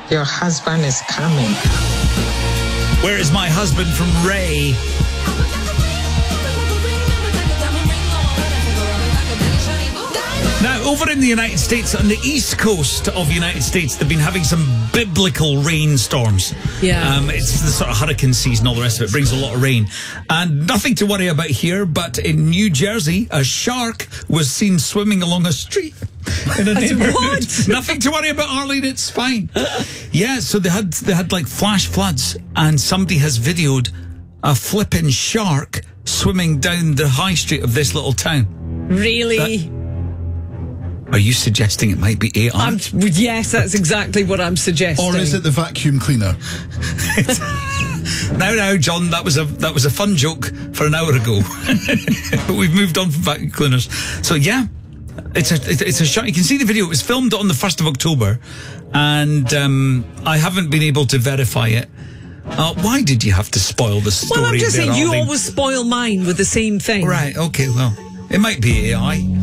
Your husband is coming. Where is my husband from Ray? Now, over in the United States, on the east coast of the United States, they've been having some biblical rainstorms. Yeah. It's the sort of hurricane season, all the rest of it brings a lot of rain. And nothing to worry about here, but in New Jersey, a shark was seen swimming along a street. In a neighborhood. What? Nothing to worry about, Arlene, it's fine. Yeah, so they had like flash floods, and somebody has videoed a flipping shark swimming down the high street of this little town. Really? Are you suggesting it might be AI? Yes, that's exactly what I'm suggesting. Or is it the vacuum cleaner? Now, John, that was a fun joke for an hour ago, but we've moved on from vacuum cleaners. So yeah, it's a shot. You can see the video. It was filmed on the 1st of October, and I haven't been able to verify it. Why did you have to spoil the story? Well, I'm just there, saying, you Arlene? always spoil mine with the same thing. Right. Okay. Well, it might be AI.